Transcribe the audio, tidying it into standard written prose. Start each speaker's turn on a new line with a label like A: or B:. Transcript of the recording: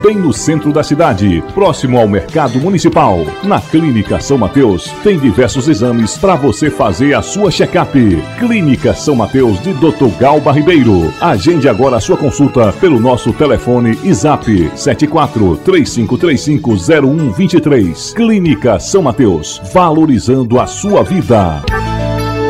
A: bem no centro da cidade, próximo ao Mercado Municipal. Na Clínica São Mateus, tem diversos exames para você fazer a sua check-up. Clínica São Mateus de Dr. Galba Ribeiro. Agende agora a sua consulta pelo nosso telefone e zap 74-3535-0123. Clínica São Mateus, valorizando a sua vida.